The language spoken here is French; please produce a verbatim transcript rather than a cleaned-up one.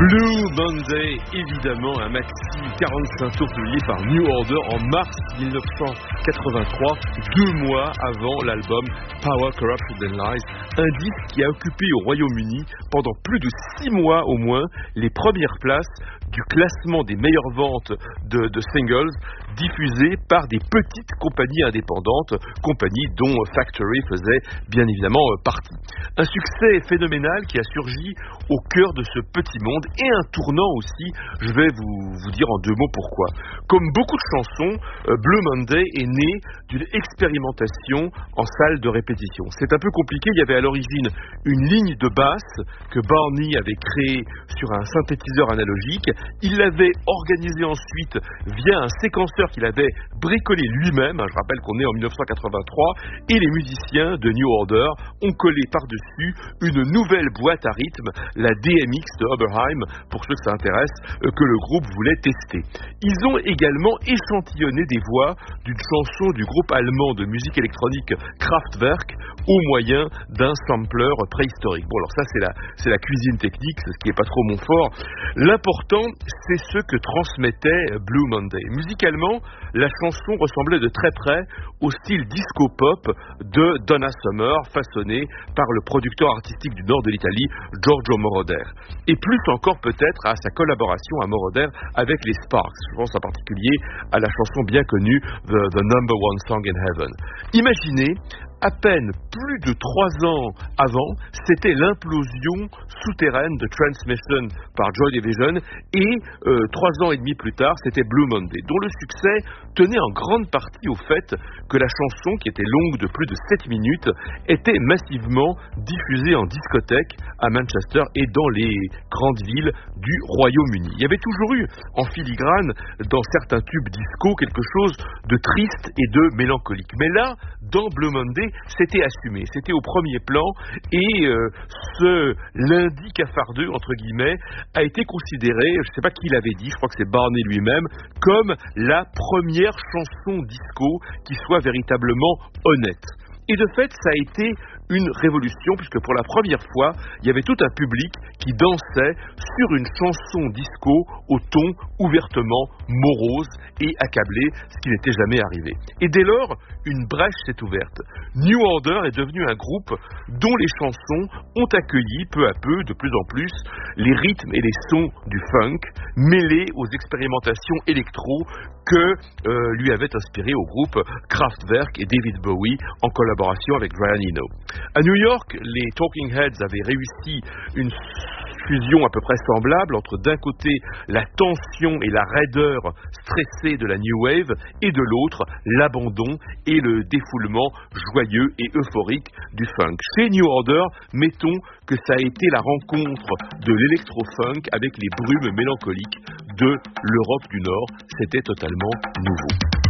Blue Monday, évidemment, un maxi quarante-cinq tours publié par New Order en mars dix-neuf cent quatre-vingt-trois, deux mois avant l'album Power, Corruption and Lies, un disque qui a occupé au Royaume-Uni pendant plus de six mois au moins les premières places du classement des meilleures ventes de, de singles diffusés par des petites compagnies indépendantes, compagnies dont Factory faisait bien évidemment partie. Un succès phénoménal qui a surgi au cœur de ce petit monde et un tournant aussi, je vais vous, vous dire en deux mots pourquoi. Comme beaucoup de chansons, Blue Monday est né d'une expérimentation en salle de répétition. C'est un peu compliqué, il y avait à l'origine une ligne de basse que Barney avait créée sur un synthétiseur analogique. Il l'avait organisée ensuite via un séquenceur qu'il avait bricolé lui-même, je rappelle qu'on est en dix-neuf cent quatre-vingt-trois, et les musiciens de New Order ont collé par-dessus une nouvelle boîte à rythme, la D M X de Oberheim, pour ceux que ça intéresse, que le groupe voulait tester. Ils ont également échantillonné des voix d'une chanson du groupe allemand de musique électronique Kraftwerk au moyen d'un sampler préhistorique. Bon, alors ça c'est la, c'est la cuisine technique, c'est ce qui n'est pas trop mon fort. L'important, c'est ce que transmettait Blue Monday. Musicalement, la chanson ressemblait de très près au style disco-pop de Donna Summer, façonné par le producteur artistique du nord de l'Italie, Giorgio Moroder. Et plus encore peut-être à sa collaboration à Moroder avec les Sparks. Je pense en particulier à la chanson bien connue The, The Number One Song in Heaven. Imaginez, à peine plus de trois ans avant, c'était l'implosion souterraine de Transmission par Joy Division et euh, trois ans et demi plus tard, c'était Blue Monday, dont le succès tenait en grande partie au fait que la chanson, qui était longue de plus de sept minutes, était massivement diffusée en discothèque à Manchester et dans les grandes villes du Royaume-Uni. Il y avait toujours eu en filigrane dans certains tubes disco quelque chose de triste et de mélancolique. Mais là, dans Blue Monday, c'était assumé, c'était au premier plan et euh, ce lundi cafardeux, entre guillemets, a été considéré, je ne sais pas qui l'avait dit, je crois que c'est Barney lui-même, comme la première chanson disco qui soit véritablement honnête. Et de fait, ça a été une révolution, puisque pour la première fois, il y avait tout un public qui dansait sur une chanson disco au ton ouvertement morose et accablé, ce qui n'était jamais arrivé. Et dès lors, une brèche s'est ouverte. New Order est devenu un groupe dont les chansons ont accueilli peu à peu, de plus en plus, les rythmes et les sons du funk, mêlés aux expérimentations électro que euh, lui avait inspiré au groupe Kraftwerk et David Bowie en collaboration avec Brian Eno. À New York, les Talking Heads avaient réussi une fusion à peu près semblable entre d'un côté la tension et la raideur stressée de la New Wave et de l'autre l'abandon et le défoulement joyeux et euphorique du funk. Chez New Order, mettons que ça a été la rencontre de l'électro-funk avec les brumes mélancoliques de l'Europe du Nord. C'était totalement nouveau.